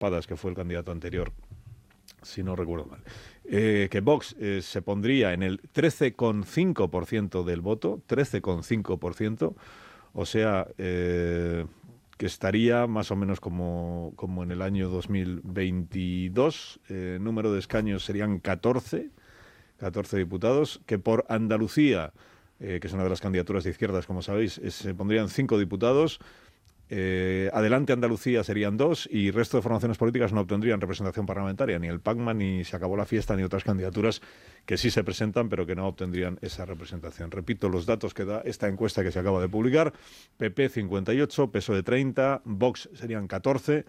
Padas, que fue el candidato anterior, si no recuerdo mal, que Vox se pondría en el 13,5% del voto, 13,5%, o sea, que estaría más o menos como en el año 2022, número de escaños serían 14 diputados, que por Andalucía, que es una de las candidaturas de izquierdas, como sabéis, se pondrían 5 diputados. Adelante Andalucía serían 2 y el resto de formaciones políticas no obtendrían representación parlamentaria, ni el PACMA, ni Se Acabó la Fiesta, ni otras candidaturas que sí se presentan, pero que no obtendrían esa representación. Repito los datos que da esta encuesta que se acaba de publicar: PP 58, PSOE 30, Vox serían 14,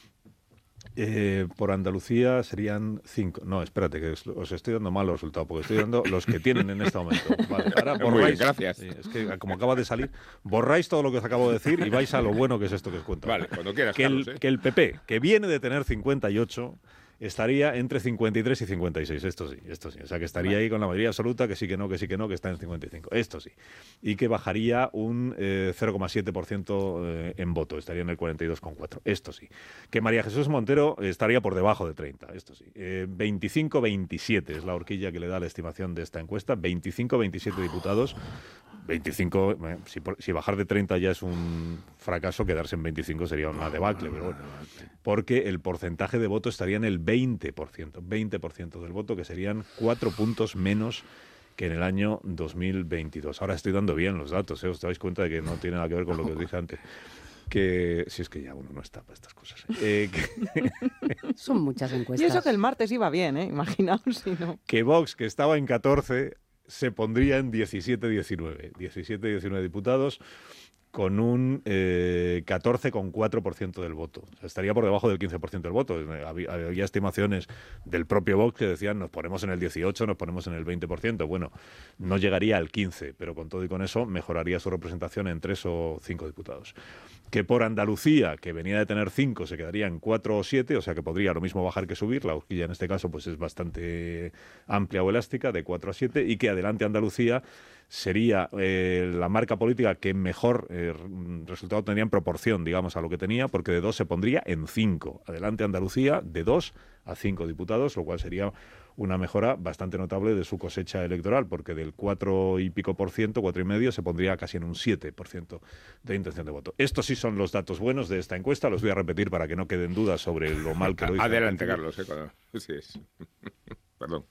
por Andalucía serían 5. No, espérate, que os estoy dando malos resultados, porque estoy dando los que tienen en este momento. Vale, ahora borráis. Muy bien, gracias. Sí, es que como acaba de salir, borráis todo lo que os acabo de decir y vais a lo bueno que es esto que os cuento. Vale, cuando quieras, que Carlos, que el PP, que viene de tener 58, estaría entre 53 y 56. Esto sí. O sea, que estaría ahí con la mayoría absoluta, que sí que no, que está en 55. Esto sí. Y que bajaría un 0,7% en voto. Estaría en el 42,4. Esto sí. Que María Jesús Montero estaría por debajo de 30. Esto sí. 25-27 es la horquilla que le da la estimación de esta encuesta. 25-27 diputados. 25, si bajar de 30 ya es un fracaso, quedarse en 25 sería una debacle, pero bueno, porque el porcentaje de voto estaría en el 20% del voto, que serían 4 puntos menos que en el año 2022. Ahora estoy dando bien los datos, os dais cuenta de que no tiene nada que ver con lo que os dije antes. Que si es que ya uno no está para estas cosas. Son muchas encuestas. Y eso que el martes iba bien, imaginaos si no. Que Vox, que estaba en 14, se pondría en 17-19 diputados, con un 14,4% del voto. O sea, estaría por debajo del 15% del voto. Había estimaciones del propio Vox que decían nos ponemos en el 18, nos ponemos en el 20%. Bueno, no llegaría al 15%, pero con todo y con eso mejoraría su representación en 3 o 5 diputados. Que por Andalucía, que venía de tener 5, se quedaría en 4 o 7, o sea que podría lo mismo bajar que subir. La horquilla en este caso pues es bastante amplia o elástica, de 4 a 7, y que Adelante Andalucía sería la marca política que mejor resultado tendría en proporción, digamos, a lo que tenía, porque de 2 se pondría en 5. Adelante Andalucía, de 2 a 5 diputados, lo cual sería una mejora bastante notable de su cosecha electoral, porque del 4 y pico por ciento, 4,5%, se pondría casi en un 7% de intención de voto. Estos sí son los datos buenos de esta encuesta, los voy a repetir para que no queden dudas sobre lo mal que lo hizo. Adelante, Carlos. Sí, es. Perdón.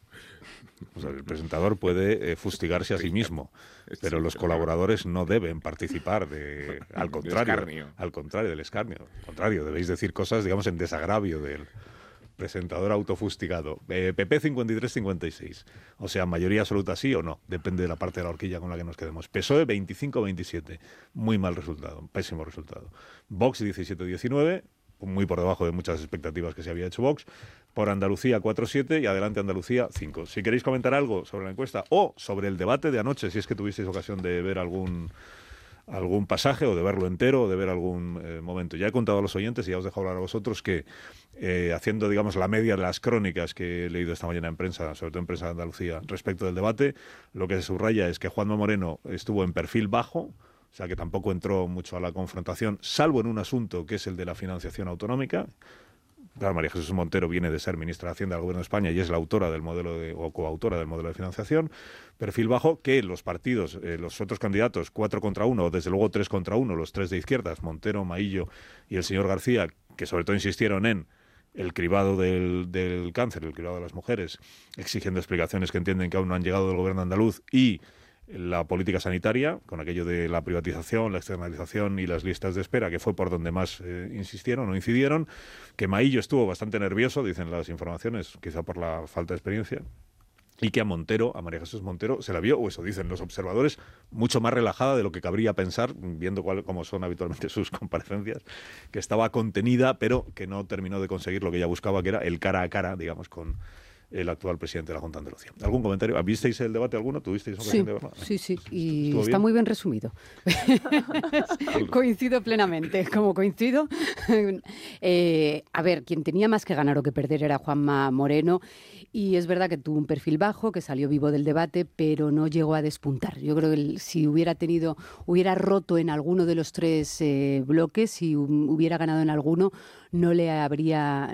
O sea, el presentador puede fustigarse a sí mismo, pero los colaboradores no deben participar al contrario del escarnio. Al contrario, debéis decir cosas, digamos, en desagravio del presentador autofustigado. PP 53-56. O sea, mayoría absoluta sí o no. Depende de la parte de la horquilla con la que nos quedemos. PSOE 25-27. Muy mal resultado. Pésimo resultado. Vox 17-19. Muy por debajo de muchas expectativas que se había hecho Vox. Por Andalucía 4-7 y Adelante Andalucía 5. Si queréis comentar algo sobre la encuesta o sobre el debate de anoche, si es que tuvisteis ocasión de ver algún pasaje o de verlo entero o de ver algún momento. Ya he contado a los oyentes y ya os dejo hablar a vosotros que haciendo, digamos, la media de las crónicas que he leído esta mañana en prensa, sobre todo en prensa de Andalucía, respecto del debate, lo que se subraya es que Juanma Moreno estuvo en perfil bajo, o sea que tampoco entró mucho a la confrontación, salvo en un asunto que es el de la financiación autonómica. Claro, María Jesús Montero viene de ser ministra de Hacienda del Gobierno de España y es la autora del modelo o coautora del modelo de financiación. Perfil bajo que los partidos, los otros candidatos, 4 contra 1, o desde luego 3 contra 1, los 3 de izquierdas, Montero, Maillo y el señor García, que sobre todo insistieron en el cribado del cáncer, el cribado de las mujeres, exigiendo explicaciones que entienden que aún no han llegado del gobierno andaluz, y la política sanitaria, con aquello de la privatización, la externalización y las listas de espera, que fue por donde más insistieron o incidieron, que Maillo estuvo bastante nervioso, dicen las informaciones, quizá por la falta de experiencia, y que a María Jesús Montero, se la vio, o eso dicen los observadores, mucho más relajada de lo que cabría pensar, viendo cómo son habitualmente sus comparecencias, que estaba contenida, pero que no terminó de conseguir lo que ella buscaba, que era el cara a cara, digamos, con el actual presidente de la Junta de Andalucía. ¿Algún comentario? ¿Visteis el debate alguno? ¿Tuvisteis ocasión de verlo? Sí. Y está muy bien resumido. Coincido plenamente. Como coincido. A ver, quien tenía más que ganar o que perder era Juanma Moreno. Y es verdad que tuvo un perfil bajo, que salió vivo del debate, pero no llegó a despuntar. Yo creo que si hubiera roto en alguno de los 3 bloques, si hubiera ganado en alguno, no le habría